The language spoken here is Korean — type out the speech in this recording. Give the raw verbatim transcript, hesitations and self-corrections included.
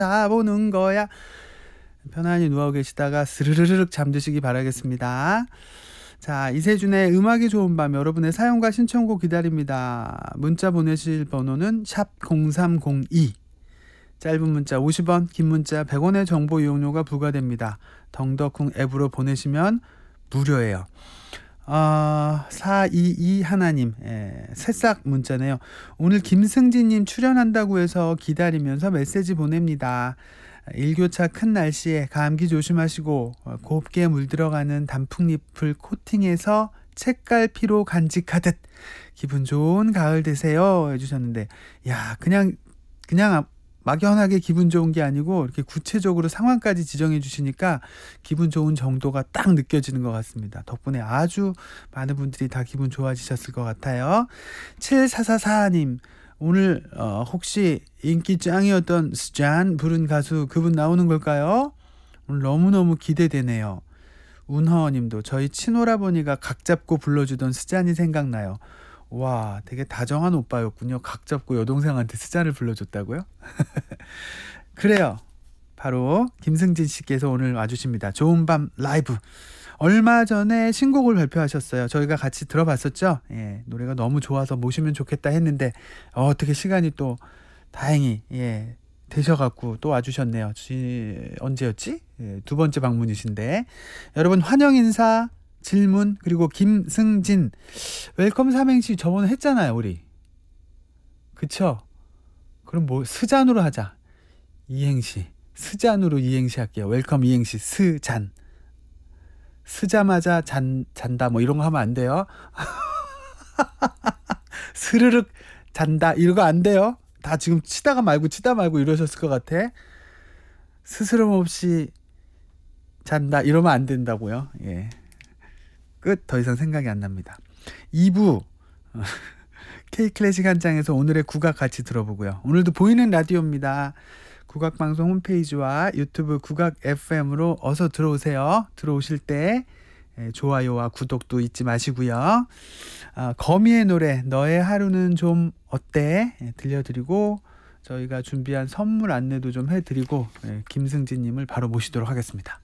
다 보는 거야. 편안히 누워 계시다가 스르르륵 잠드시기 바라겠습니다. 자, 이세준의 음악이 좋은 밤, 여러분의 사연과 신청곡 기다립니다. 문자 보내실 번호는 샵 공삼공이, 짧은 문자 오십 원, 긴 문자 백 원의 정보 이용료가 부과됩니다. 덩덕쿵 앱으로 보내시면 무료예요. 어, 사이이 하나님, 예, 새싹 문자네요. 오늘 김승진님 출연한다고 해서 기다리면서 메시지 보냅니다. 일교차 큰 날씨에 감기 조심하시고 곱게 물들어가는 단풍잎을 코팅해서 책갈피로 간직하듯 기분 좋은 가을 되세요 해주셨는데, 야, 그냥 그냥 막연하게 기분 좋은 게 아니고 이렇게 구체적으로 상황까지 지정해 주시니까 기분 좋은 정도가 딱 느껴지는 것 같습니다. 덕분에 아주 많은 분들이 다 기분 좋아지셨을 것 같아요. 칠사사사님, 오늘 어, 혹시 인기 짱이었던 스잔 부른 가수 그분 나오는 걸까요? 오늘 너무너무 기대되네요. 운허님도 저희 친오라버니가 각 잡고 불러주던 스잔이 생각나요. 와, 되게 다정한 오빠였군요. 각 잡고 여동생한테 스잔을 불러줬다고요? 그래요. 바로 김승진 씨께서 오늘 와주십니다. 좋은 밤 라이브. 얼마 전에 신곡을 발표하셨어요. 저희가 같이 들어봤었죠. 예, 노래가 너무 좋아서 모시면 좋겠다 했는데 어, 어떻게 시간이 또 다행히 예, 되셔갖고 또 와주셨네요. 지, 언제였지? 예, 두 번째 방문이신데 여러분 환영 인사, 질문, 그리고 김승진 웰컴 삼행시 저번에 했잖아요 우리. 그쵸? 그럼 뭐 스잔으로 하자. 이행시 스잔으로 이행시 할게요. 웰컴 이행시 스잔. 쓰자마자 잔, 잔다 뭐 이런 거 하면 안 돼요. 스르륵 잔다 이런 거 안 돼요. 다 지금 치다가 말고 치다 말고 이러셨을 것 같아. 스스럼 없이 잔다 이러면 안 된다고요. 예. 끝. 더 이상 생각이 안 납니다. 이 부 K클래식 한 장에서 오늘의 국악 같이 들어보고요. 오늘도 보이는 라디오입니다. 국악방송 홈페이지와 유튜브 국악 에프엠으로 어서 들어오세요. 들어오실 때 좋아요와 구독도 잊지 마시고요. 아, 거미의 노래 너의 하루는 좀 어때? 들려드리고 저희가 준비한 선물 안내도 좀 해드리고 김승진님을 바로 모시도록 하겠습니다.